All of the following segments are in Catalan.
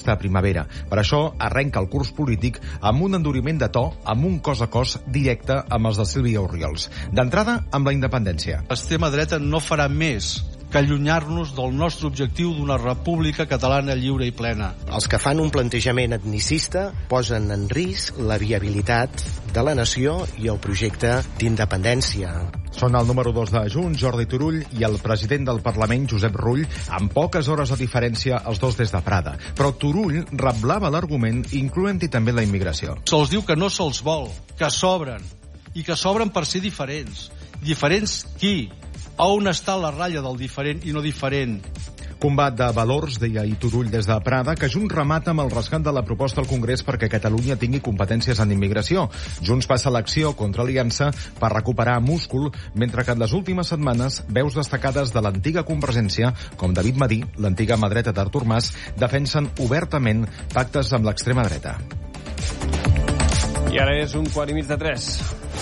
aquesta primavera. Per això arrenca el curs polític amb un enduriment de to, amb un cos a cos directe amb els de Sílvia Orriols. D'entrada, amb la independència. L'extrema dreta no farà més que allunyar-nos del nostre objectiu d'una república catalana lliure i plena. Els que fan un plantejament etnicista posen en risc la viabilitat de la nació i el projecte d'independència. Són el número 2 de Junts, Jordi Turull, i el president del Parlament, Josep Rull, amb poques hores de diferència, els dos des de Prada. Però Turull reblava l'argument, incloent-hi també la immigració. Se'ls diu que no se'ls vol, que sobren, i que sobren per ser diferents. Diferents qui? A on està la ratlla del diferent i no diferent? Combat de valors, deia Turull des de Prada, que Junts remata amb el rescat de la proposta al Congrés perquè Catalunya tingui competències en immigració. Junts passa l'acció contra Aliança per recuperar múscul, mentre que en les últimes setmanes veus destacades de l'antiga Convergència, com David Madí, l'antiga mà dreta d'Artur Mas, defensen obertament pactes amb l'extrema dreta. I ara és 2:45.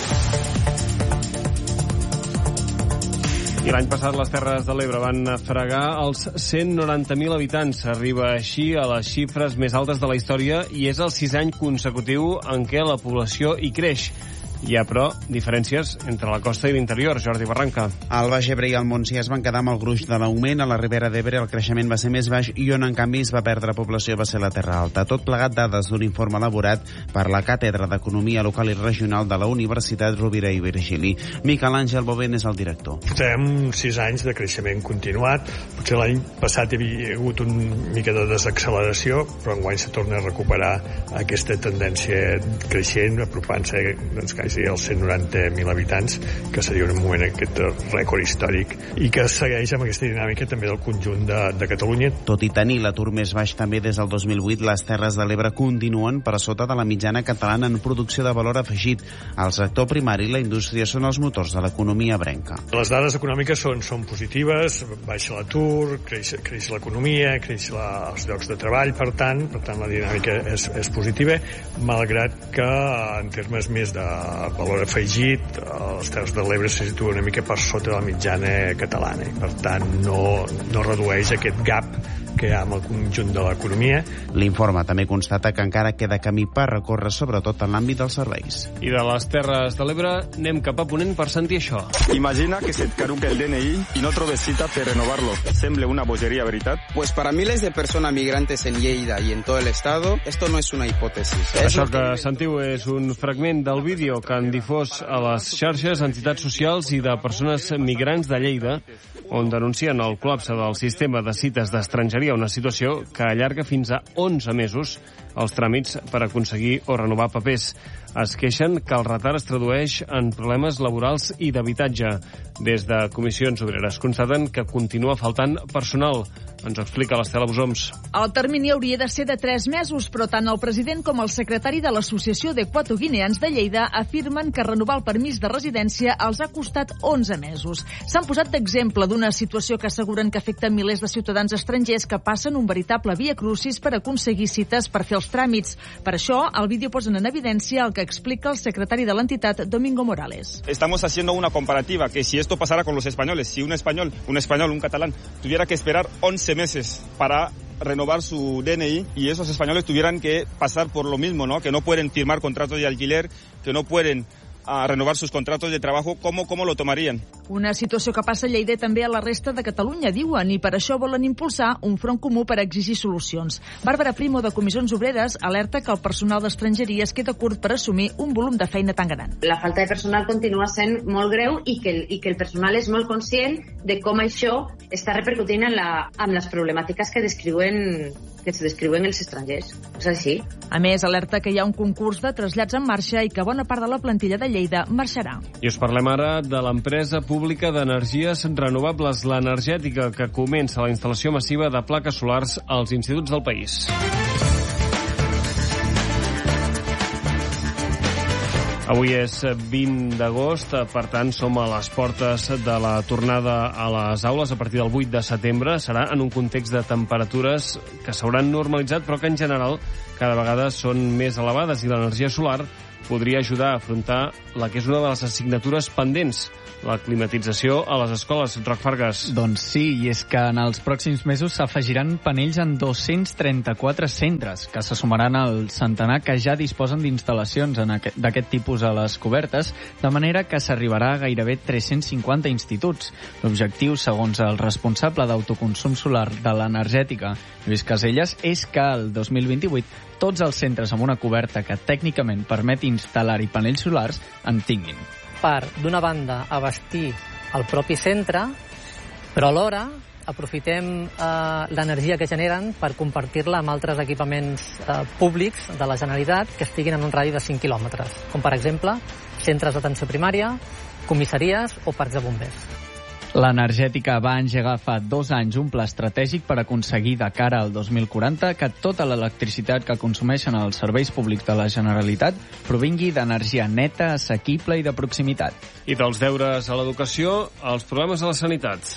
I l'any passat les Terres de l'Ebre van fregar els 190.000 habitants. Arriba així a les xifres més altes de la història i és el 6è any consecutiu en què la població hi creix. Hi ha, però, diferències entre la costa i l'interior. Jordi Barranca. Al Baix Ebre i al Montsià es van quedar amb el gruix de l'augment. A la Ribera d'Ebre el creixement va ser més baix i on, en canvi, es va perdre població va ser la Terra Alta. Tot plegat dades d'un informe elaborat per la Càtedra d'Economia Local i Regional de la Universitat Rovira i Virgili. Miquel Àngel Bovent és el director. Portem 6 anys de creixement continuat. Potser l'any passat hi havia hagut una mica de desacceleració, però enguany se torna a recuperar aquesta tendència creixent, apropant-se als 190.000 habitants, que seria un moment aquest rècord històric i que segueix amb aquesta dinàmica també del conjunt de Catalunya. Tot i tenir l'atur més baix també des del 2008, les Terres de l'Ebre continuen per sota de la mitjana catalana en producció de valor afegit. El sector primari i la indústria són els motors de l'economia ebrenca. Les dades econòmiques són positives, baixa l'atur, creix l'economia, creix els llocs de treball, per tant la dinàmica és positiva, malgrat que en termes més de valor afegit, les Terres de l'Ebre se situa una mica per sota de la mitjana catalana i, per tant, no redueix aquest gap que hi ha amb el conjunt de l'economia. L'informe també constata que encara queda camí per recórrer, sobretot en l'àmbit dels serveis. I de les Terres de l'Ebre anem cap a Ponent per sentir això. Imagina que se't caduca el DNI y no trobes cita per renovarlo. Sembla una bogería, ¿veritat? Pues para miles de personas migrantes en Lleida y en todo el estado, esto no es una hipótesis. Això que sentiu és un fragment del vídeo que han difós a les xarxes entitats socials i de persones migrants de Lleida, on denuncien el col·lapse del sistema de cites d'estrangeria, una situació que allarga fins a 11 mesos els tràmits per aconseguir o renovar papers. Es queixen que el retard es tradueix en problemes laborals i d'habitatge. Des de Comissions Obreres constaten que continua faltant personal. Ens ho explica l'Estela Busoms. El termini hauria de ser de 3 mesos, però tant el president com el secretari de l'Associació d'Equatoguineans de Lleida afirmen que renovar el permís de residència els ha costat 11 mesos. S'han posat d'exemple d'una situació que asseguren que afecta milers de ciutadans estrangers que passen un veritable via crucis per aconseguir cites per fer els tràmits. Per això, al vídeo posen en evidència el que explica el secretari de l'entitat, Domingo Morales. Estamos haciendo una comparativa, que si esto pasara con los españoles, si un español, un catalán, tuviera que esperar 11 meses para renovar su DNI y esos españoles tuvieran que pasar por lo mismo, ¿no? Que no pueden firmar contratos de alquiler, que no pueden renovar sus contratos de trabajo, ¿cómo lo tomarían? Una situació que passa a Lleida i també a la resta de Catalunya, diuen, i per això volen impulsar un front comú per exigir solucions. Bàrbara Primo, de Comissions Obreres, alerta que el personal d'estrangeria es queda curt per assumir un volum de feina tan gran. La falta de personal continua sent molt greu i que el personal és molt conscient de com això està repercutint en les problemàtiques que se descriuen els estrangers. És així. A més, alerta que hi ha un concurs de trasllats en marxa i que bona part de la plantilla de Lleida marxarà. I us parlem ara de l'empresa pública d'energies renovables, l'Energètica, que comença la instal·lació massiva de plaques solars als instituts del país. Avui és 20 d'agost, per tant som a les portes de la tornada a les aules a partir del 8 de setembre. Serà en un context de temperatures que s'hauran normalitzat, però que en general cada vegada són més elevades i l'energia solar podria ajudar a afrontar la que és una de les assignatures pendents, la climatització a les escoles. Roc Fargas. Doncs sí, i és que en els pròxims mesos s'afegiran panells en 234 centres, que se sumaran al centenar que ja disposen d'instal·lacions d'aquest tipus a les cobertes, de manera que s'arribarà a gairebé 350 instituts. L'objectiu, segons el responsable d'autoconsum solar de l'energètica, Lluís Caselles, és que el 2028 tots els centres amb una coberta que tècnicament permet instal·lar-hi panells solars en tinguin. Per, d'una banda, abastir el propi centre, però alhora aprofitem l'energia que generen per compartir-la amb altres equipaments públics de la Generalitat que estiguin en un radi de 5 quilòmetres, com per exemple centres d'atenció primària, comissaries o parcs de bombers. L'energètica va engegar fa 2 anys un pla estratègic per aconseguir de cara al 2040 que tota l'electricitat que consumeixen els serveis públics de la Generalitat provingui d'energia neta, assequible i de proximitat. I dels deures a l'educació, als problemes a la sanitat.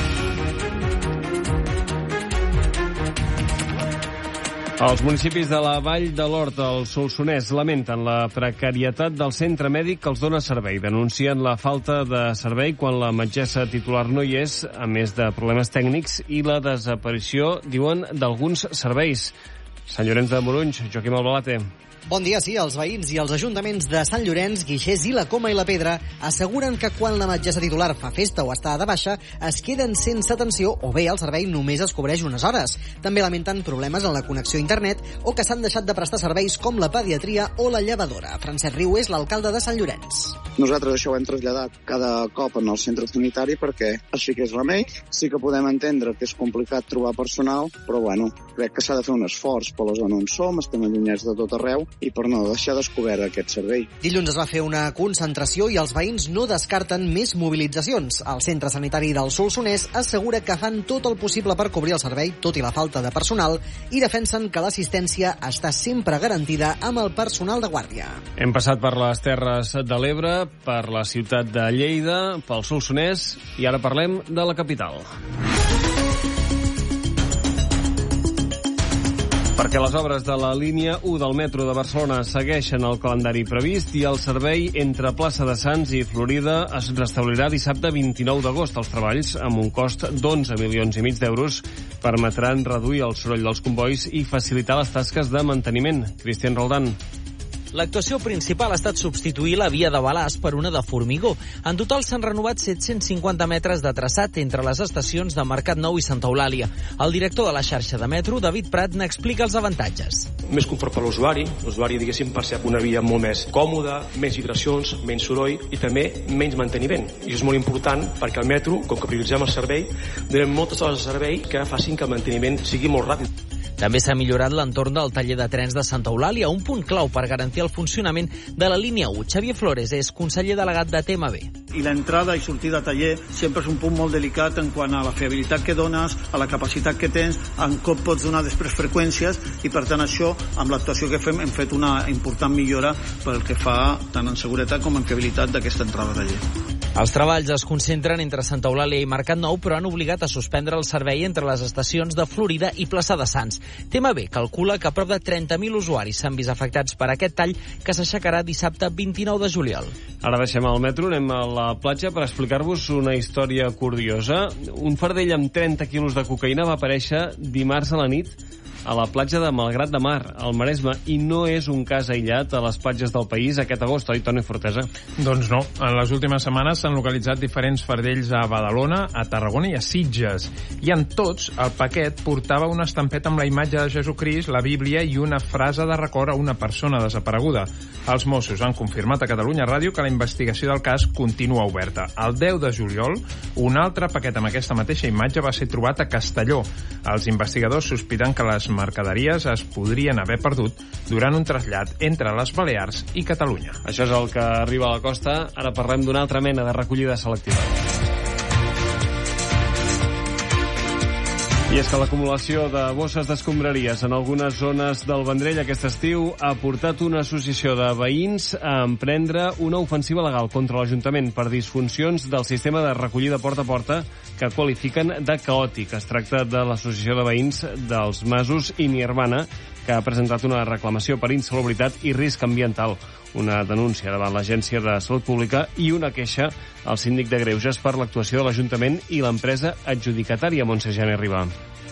Els municipis de la Vall de l'Horta, al Solsonès, lamenten la precarietat del centre mèdic que els dona servei. Denuncien la falta de servei quan la metgessa titular no hi és, a més de problemes tècnics i la desaparició, diuen, d'alguns serveis. Sant Llorenç de Morunys, Joaquim Albalate. Bon dia, sí. Els veïns i els ajuntaments de Sant Llorenç, Guixers i la Coma i la Pedra asseguren que quan la metgessa titular fa festa o està de baixa, es queden sense atenció o bé el servei només es cobreix unes hores. També lamenten problemes en la connexió a internet o que s'han deixat de prestar serveis com la pediatria o la llevadora. Francesc Riu és l'alcalde de Sant Llorenç. Nosaltres això ho hem traslladat cada cop en el centre sanitari perquè així que és remei. Sí que podem entendre que és complicat trobar personal, però bueno, crec que s'ha de fer un esforç per la zona on som, estem allunyats de tot arreu i per no deixar descobert aquest servei. Dilluns es va fer una concentració i els veïns no descarten més mobilitzacions. El centre sanitari del Solsonès assegura que fan tot el possible per cobrir el servei, tot i la falta de personal, i defensen que l'assistència està sempre garantida amb el personal de guàrdia. Hem passat per les Terres de l'Ebre, per la ciutat de Lleida, pel Solsonès, i ara parlem de la capital. Perquè les obres de la línia 1 del metro de Barcelona segueixen el calendari previst i el servei entre Plaça de Sants i Florida es restablirà dissabte 29 d'agost. Els treballs, amb un cost d'11,5 milions d'euros, permetran reduir el soroll dels combois i facilitar les tasques de manteniment. Cristian Roldán. L'actuació principal ha estat substituir la via de Balàs per una de formigó. En total s'han renovat 750 metres de traçat entre les estacions de Mercat Nou i Santa Eulàlia. El director de la xarxa de metro, David Prat, n'explica els avantatges. Més confort per l'usuari, diguéssim, percep una via molt més còmoda, menys vibracions, menys soroll i també menys manteniment. I és molt important perquè el metro, com que prioritzem el servei, donem moltes hores de servei que facin que el manteniment sigui molt ràpid. També s'ha millorat l'entorn del taller de trens de Santa Eulàlia, un punt clau per garantir el funcionament de la línia 1. Xavier Flores és conseller delegat de TMB. I l'entrada i sortida de taller sempre és un punt molt delicat en quant a la fiabilitat que dones, a la capacitat que tens, en com pots donar després freqüències, i per tant això, amb l'actuació que fem, hem fet una important millora pel que fa tant en seguretat com en fiabilitat d'aquesta entrada de taller. Els treballs es concentren entre Santa Eulàlia i Mercat Nou, però han obligat a suspendre el servei entre les estacions de Florida i Plaça de Sants. TMB calcula que prop de 30.000 usuaris s'han vist afectats per aquest tall, que s'aixecarà dissabte 29 de juliol. Ara deixem el metro, anem a la platja per explicar-vos una història curiosa. Un fardell amb 30 quilos de cocaïna va aparèixer dimarts a la nit a la platja de Malgrat de Mar, al Maresme, i no és un cas aïllat a les platges del país aquest agost, oi, Toni Fortesa? Doncs no. En les últimes setmanes s'han localitzat diferents fardells a Badalona, a Tarragona i a Sitges. I en tots, el paquet portava una estampeta amb la imatge de Jesucrist, la Bíblia i una frase de record a una persona desapareguda. Els Mossos han confirmat a Catalunya Ràdio que la investigació del cas continua oberta. El 10 de juliol, un altre paquet amb aquesta mateixa imatge va ser trobat a Castelló. Els investigadors sospiten que les mercaderies es podrien haver perdut durant un trasllat entre les Balears i Catalunya. Això és el que arriba a la costa. Ara parlem d'una altra mena de recollida selectiva. I és que l'acumulació de bosses d'escombraries en algunes zones del Vendrell aquest estiu ha portat una associació de veïns a emprendre una ofensiva legal contra l'Ajuntament per disfuncions del sistema de recollida porta a porta que qualifiquen de caòtic. Es tracta de l'Associació de Veïns dels Masos i Nirvana, que que ha presentat una reclamació per insalubritat i risc ambiental, una denúncia davant l'Agència de Salut Pública i una queixa al síndic de Greuges per l'actuació de l'Ajuntament i l'empresa adjudicatària Montse Jané Ribà.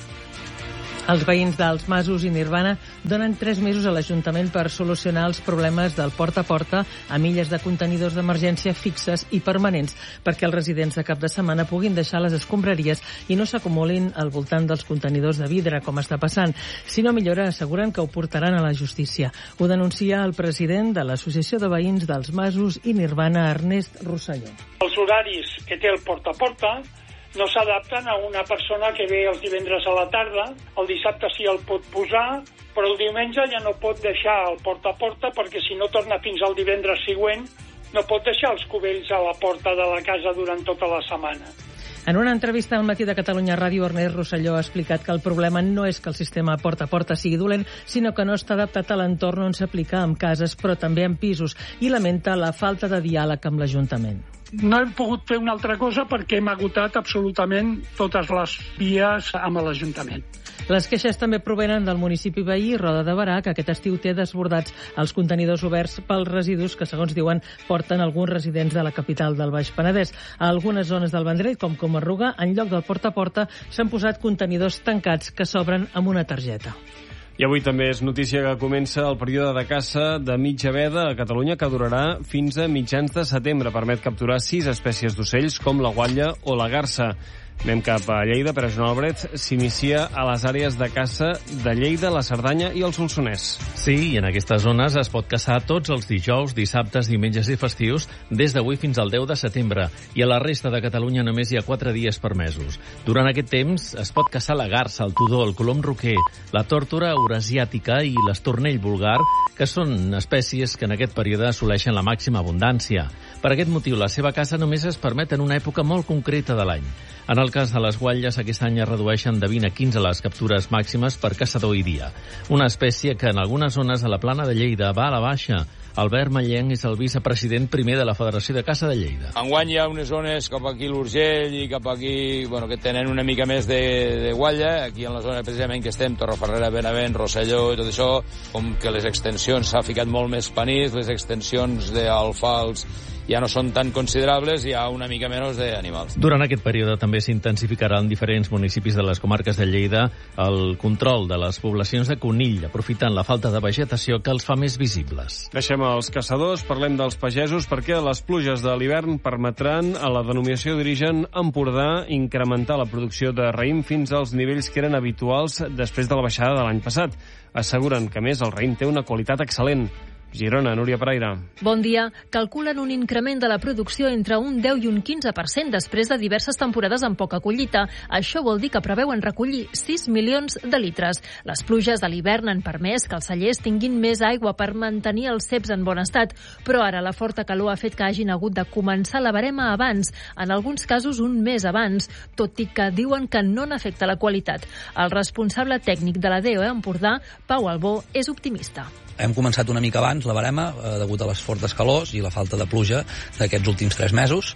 Els veïns dels Masos i Nirvana donen 3 mesos a l'Ajuntament per solucionar els problemes del porta a porta a milles de contenidors d'emergència fixes i permanents perquè els residents de cap de setmana puguin deixar les escombraries i no s'acumulin al voltant dels contenidors de vidre, com està passant. Si no millora, asseguren que ho portaran a la justícia. Ho denuncia el president de l'Associació de Veïns dels Masos i Nirvana, Ernest Rosselló. Els horaris que té el porta a porta no s'adapten a una persona que ve els divendres a la tarda, el dissabte sí el pot posar, però el diumenge ja no pot deixar el porta a porta perquè si no torna fins al divendres següent no pot deixar els cubells a la porta de la casa durant tota la setmana. En una entrevista al Matí de Catalunya Ràdio, Ernest Rosselló ha explicat que el problema no és que el sistema porta a porta sigui dolent, sinó que no està adaptat a l'entorn on s'aplica en cases, però també en pisos, i lamenta la falta de diàleg amb l'Ajuntament. No hem pogut fer una altra cosa perquè hem agotat absolutament totes les vies amb l'Ajuntament. Les queixes també provenen del municipi veí, Roda de Berà, que aquest estiu té desbordats els contenidors oberts pels residus que, segons diuen, porten alguns residents de la capital del Baix Penedès. A algunes zones del Vendrell, com Comarruga, en lloc del porta a porta, s'han posat contenidors tancats que s'obren amb una targeta. I avui també és notícia que comença el període de caça de mitja veda a Catalunya, que durarà fins a mitjans de setembre. Permet capturar 6 espècies d'ocells, com la guatlla o la garsa. Anem cap a Lleida, per a Joan Albret s'inicia a les àrees de caça de Lleida, la Cerdanya i el Solsonès. Sí, i en aquestes zones es pot caçar tots els dijous, dissabtes, diumenges i festius des d'avui fins al 10 de setembre, i a la resta de Catalunya només hi ha 4 dies permesos. Durant aquest temps es pot caçar la garsa, el tudó, el colom roquer, la tórtora eurasiàtica i l'estornell vulgar, que són espècies que en aquest període assoleixen la màxima abundància. Per aquest motiu, la seva caça només es permet en una època molt concreta de l'any. En el cas de les guatlles, aquest any es redueixen de 20 a 15 les captures màximes per caçador i dia. Una espècie que en algunes zones de la plana de Lleida va a la baixa. Albert Mallenc és el vicepresident primer de la Federació de Caça de Lleida. Enguany hi ha unes zones cap aquí l'Urgell i cap aquí, que tenen una mica més de guatlla. Aquí en la zona precisament que estem, Torreferrera, Benavent, Rosselló i tot això, com que les extensions s'ha ficat molt més panís, les extensions d'alfals ja no són tan considerables, hi ha una mica menys d'animals. Durant aquest període també s'intensificarà en diferents municipis de les comarques de Lleida el control de les poblacions de conill, aprofitant la falta de vegetació que els fa més visibles. Deixem els caçadors, parlem dels pagesos, perquè les pluges de l'hivern permetran a la denominació d'origen Empordà incrementar la producció de raïm fins als nivells que eren habituals després de la baixada de l'any passat. Asseguren que, a més, el raïm té una qualitat excel·lent. Girona, Núria Pereira. Bon dia. Calculen un increment de la producció entre un 10 i un 15% després de diverses temporades amb poca collita. Això vol dir que preveuen recollir 6 milions de litres. Les pluges de l'hivern han permès que els cellers tinguin més aigua per mantenir els ceps en bon estat, però ara la forta calor ha fet que hagin hagut de començar la barema abans, en alguns casos un mes abans, tot i que diuen que no n'afecta la qualitat. El responsable tècnic de la DOE Empordà, Pau Albó, és optimista. Hem començat una mica abans la barema, degut a les fortes calors i la falta de pluja d'aquests últims 3 mesos,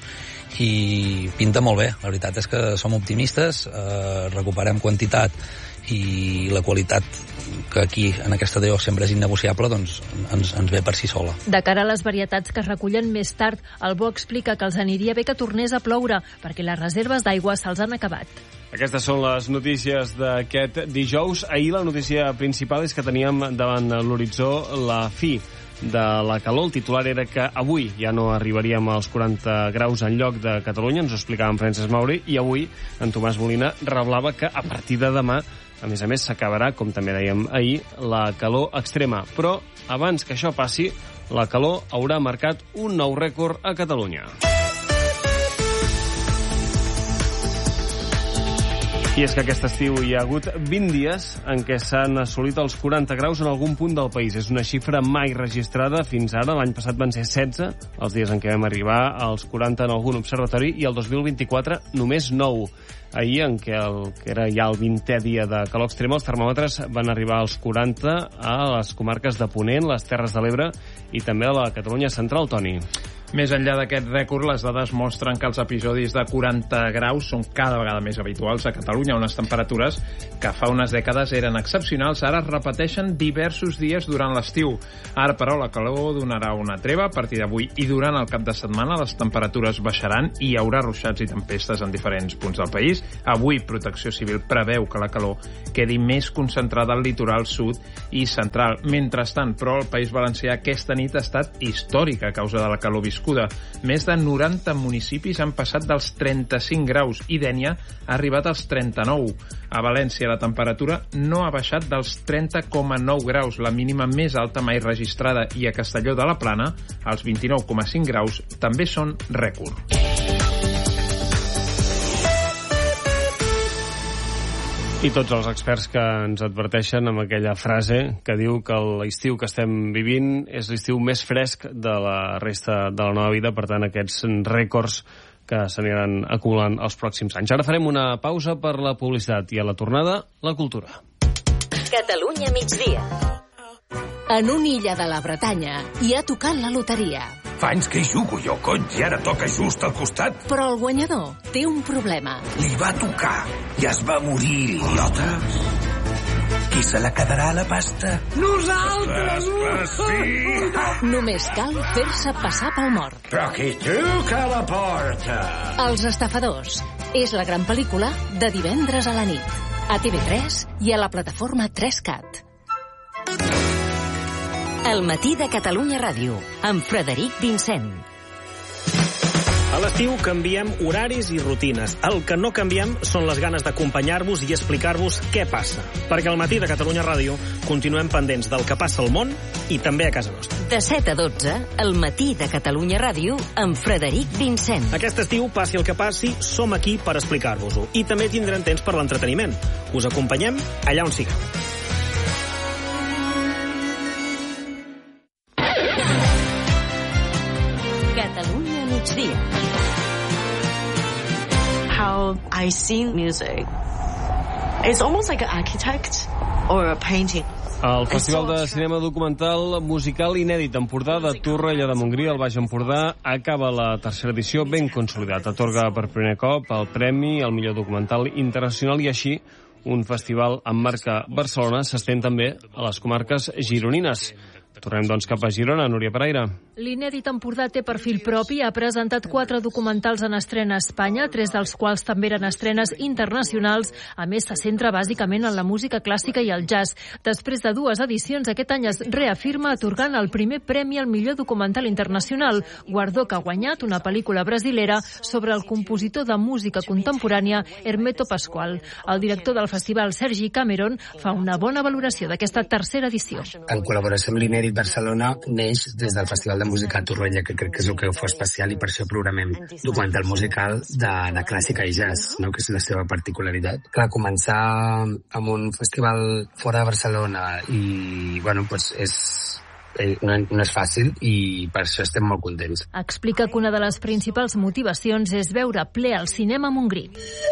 i pinta molt bé. La veritat és que som optimistes, recuperem quantitat i la qualitat, que aquí en aquesta DO sempre és innegociable, doncs ens ve per si sola. De cara a les varietats que es recullen més tard, el Bo explica que els aniria bé que tornés a ploure, perquè les reserves d'aigua se'ls han acabat. Aquestes són les notícies d'aquest dijous. Ahir la notícia principal és que teníem davant l'horitzó la fi de la calor. El titular era que avui ja no arribaríem als 40 graus en lloc de Catalunya, ens ho explicava en Francesc Mauri, i avui en Tomàs Molina revelava que a partir de demà, a més, s'acabarà, com també dèiem ahir, la calor extrema. Però abans que això passi, la calor haurà marcat un nou rècord a Catalunya. I és que aquest estiu hi ha hagut 20 dies en què s'han assolit els 40 graus en algun punt del país. És una xifra mai registrada fins ara. L'any passat van ser 16 els dies en què vam arribar als 40 en algun observatori, i el 2024 només 9. Ahir, en què era ja el 20è dia de calor extrema, els termòmetres van arribar als 40 a les comarques de Ponent, les Terres de l'Ebre i també a la Catalunya central, Toni. Més enllà d'aquest rècord, les dades mostren que els episodis de 40 graus són cada vegada més habituals a Catalunya, unes temperatures que fa unes dècades eren excepcionals, ara es repeteixen diversos dies durant l'estiu. Ara, però, la calor donarà una treva a partir d'avui i durant el cap de setmana les temperatures baixaran i hi haurà ruixats i tempestes en diferents punts del país. Avui, Protecció Civil preveu que la calor quedi més concentrada al litoral sud i central. Mentrestant, però, el País Valencià aquesta nit ha estat històrica a causa de la calor viscuda. Més de 90 municipis han passat dels 35 graus i Dénia ha arribat als 39. A València la temperatura no ha baixat dels 30,9 graus, la mínima més alta mai registrada, i a Castelló de la Plana els 29,5 graus també són rècord. I tots els experts que ens adverteixen amb aquella frase que diu que l'estiu que estem vivint és l'estiu més fresc de la resta de la nova vida, per tant aquests rècords que s'aniran acumulant els pròxims anys. Ara farem una pausa per la publicitat i a la tornada, la cultura. Catalunya migdia. En una illa de la Bretanya hi ha tocat la loteria. Fa anys que hi jugo jo, cony, i ara toca just al costat. Però el guanyador té un problema. Li va tocar i es va morir, idiota. Qui se la quedarà a la pasta? Nosaltres! Sí! Només cal fer-se passar pel mort. Però qui truca a la porta? Els estafadors. És la gran pel·lícula de divendres a la nit. A TV3 i a la plataforma 3Cat. El matí de Catalunya Ràdio, amb Frederic Vincent. A l'estiu canviem horaris i rutines. El que no canviem són les ganes d'acompanyar-vos i explicar-vos què passa. Perquè al matí de Catalunya Ràdio continuem pendents del que passa al món i també a casa nostra. De 7 a 12, el matí de Catalunya Ràdio, amb Frederic Vincent. Aquest estiu, passi el que passi, som aquí per explicar-vos-ho. I també tindrem temps per l'entreteniment. Us acompanyem allà on sigueu. Catalunya migdia. How I see music. It's almost like an architect or a painting. El Festival de Cinema Documental Musical Inèdit Empordà de Torroella de Montgrí, al Baix Empordà, acaba la tercera edició ben consolidat. Atorga per primer cop el premi al millor documental internacional i així un festival amb marca Barcelona s'estén també a les comarques gironines. Tornem, doncs, cap a Girona, Núria Pereira. L'Inèdit Empordà té perfil propi, ha presentat 4 documentals en estrena a Espanya, 3 dels quals també eren estrenes internacionals. A més, se centra bàsicament en la música clàssica i el jazz. Després de 2 edicions, aquest any es reafirma atorgant el primer premi al millor documental internacional, guardó que ha guanyat una pel·lícula brasilera sobre el compositor de música contemporània Hermeto Pascoal. El director del festival, Sergi Cameron, fa una bona valoració d'aquesta tercera edició. En col·laboració amb l'Inèdit Barcelona neix des del Festival de Música a Torroella, que crec que és el que ho fa especial, i per això programem documental musical de clàssica i jazz, no? Que és la seva particularitat. Clar, començar amb un festival fora de Barcelona i, bueno, pues no és fàcil i per això estem molt contents. Explica que una de les principals motivacions és veure ple al cinema a Montgrí.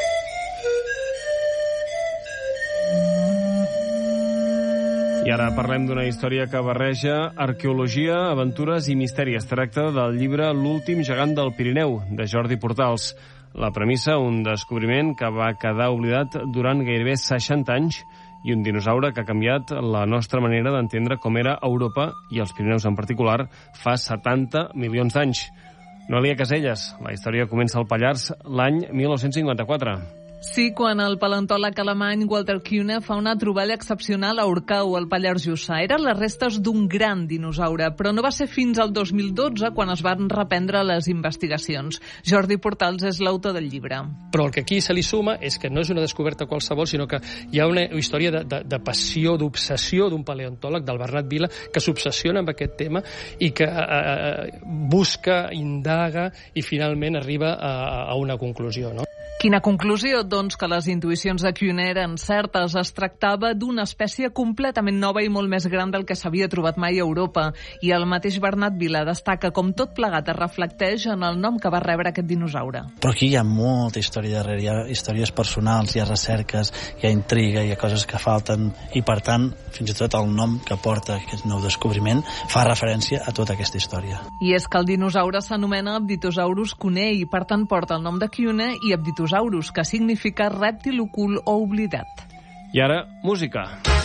I ara parlem d'una història que barreja arqueologia, aventures i misteri. Es tracta del llibre L'últim gegant del Pirineu, de Jordi Portals. La premissa, un descobriment que va quedar oblidat durant gairebé 60 anys i un dinosaure que ha canviat la nostra manera d'entendre com era Europa i els Pirineus en particular fa 70 milions d'anys. Noelia Caselles, la història comença al Pallars l'any 1954. Sí, quan el paleontòleg alemany Walter Kühne fa una troballa excepcional a Orcau, al Pallars Jussà. Eren les restes d'un gran dinosaure, però no va ser fins al 2012 quan es van reprendre les investigacions. Jordi Portals és l'autor del llibre. Però el que aquí se li suma és que no és una descoberta qualsevol, sinó que hi ha una història de passió, d'obsessió d'un paleontòleg, del Bernat Vila, que s'obsessiona amb aquest tema i que busca, indaga i finalment arriba a una conclusió, no? Quina conclusió? Doncs que les intuïcions de Kuhne eren certes. Es tractava d'una espècie completament nova i molt més gran del que s'havia trobat mai a Europa. I el mateix Bernat Vila destaca com tot plegat es reflecteix en el nom que va rebre aquest dinosaure. Però aquí hi ha molta història darrere, hi ha històries personals, hi ha recerques, hi ha intriga, hi ha coses que falten, i per tant, fins i tot el nom que porta aquest nou descobriment fa referència a tota aquesta història. I és que el dinosaure s'anomena Apatosaurus kuhnei i per tant porta el nom de Kuhne i Apatosaurus, que significa rèptil ocult o oblidat. I ara, música.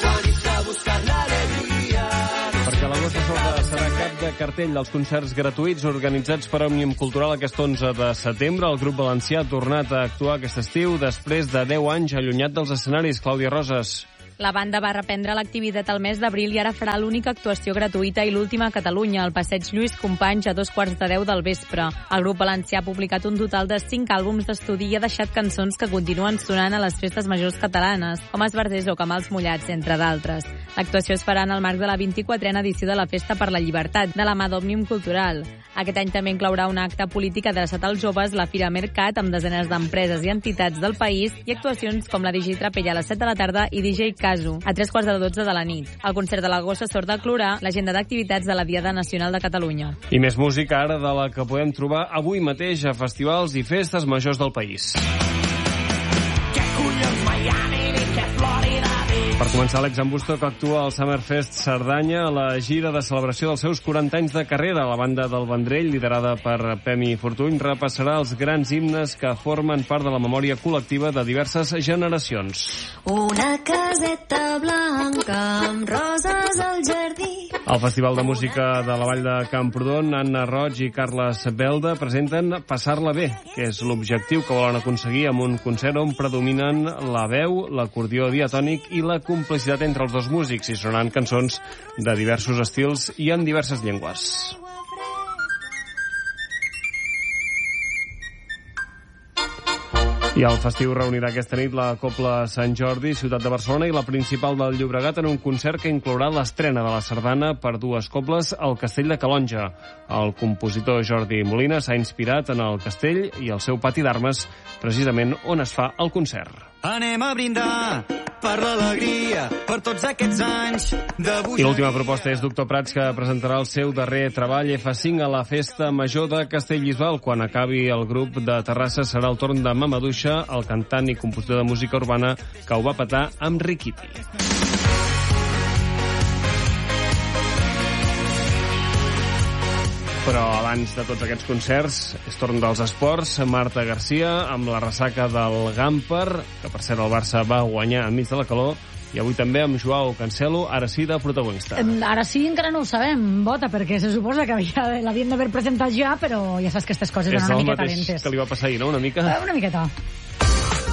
Perquè l'agost de Sorda serà cap de cartell dels concerts gratuïts organitzats per Òmnium Cultural aquest 11 de setembre. El grup valencià ha tornat a actuar aquest estiu després de 10 anys allunyat dels escenaris. Clàudia Roses. La banda va reprendre l'activitat al mes d'abril i ara farà l'única actuació gratuïta i l'última a Catalunya, al passeig Lluís Companys a 2:15 del vespre. El grup valencià ha publicat un total de 5 àlbums d'estudi i ha deixat cançons que continuen sonant a les festes majors catalanes, com Esbarders o Camals Mullats, entre d'altres. L'actuació es farà en el marc de la 24a edició de la Festa per la Llibertat, de la mà d'Òmnium Cultural. Aquest any també inclourà un acte polític adreçat als joves, la Fira Mercat, amb desenes d'empreses i entitats del país, i actuacions com la DJ Trapella a les 7 de la tarda i DJ Casu, a 3:15 de la nit. El concert de l'agost a Sorda clourà l'agenda d'activitats de la Diada Nacional de Catalunya. I més música ara de la que podem trobar avui mateix a festivals i festes majors del país. Per començar, Alex Ambusto, que actua al Summerfest Cerdanya a la gira de celebració dels seus 40 anys de carrera. La banda del Vendrell, liderada per Pemi Fortuny, repassarà els grans himnes que formen part de la memòria col·lectiva de diverses generacions. Una caseta blanca amb roses al jardí. Al Festival de Música de la Vall de Camprodon, Anna Roig i Carles Belda presenten Passar-la bé, que és l'objectiu que volen aconseguir amb un concert on predominen la veu, l'acordió diatònic i la complicitat entre els dos músics, i sonaran cançons de diversos estils i en diverses llengües. I el festiu reunirà aquesta nit la Cobla Sant Jordi, ciutat de Barcelona, i la Principal del Llobregat en un concert que inclourà l'estrena de la sardana per dues cobles al Castell de Calonja. El compositor Jordi Molina s'ha inspirat en el castell i el seu pati d'armes, precisament on es fa el concert. Anem a brindar per l'alegria, per tots aquests anys de... I l'última proposta és Doctor Prats, que presentarà el seu darrer treball F5 a la Festa Major de Castellbisbal. Quan acabi el grup de Terrassa serà el torn de Mamaduixa, el cantant i compositor de música urbana que ho va petar amb Riquiti. Però abans de tots aquests concerts és torn dels esports. Marta Garcia amb la ressaca del Gamper, que per cert el Barça va guanyar enmig de la calor, i avui també amb Joao Cancelo, ara sí de protagonista. Ara sí encara no ho sabem, Bota, perquè se suposa que l'havien d'haver presentat ja, però ja saps que aquestes coses donen una miqueta lentes. És el mateix que li va passar ahir, no? Una mica? Una miqueta.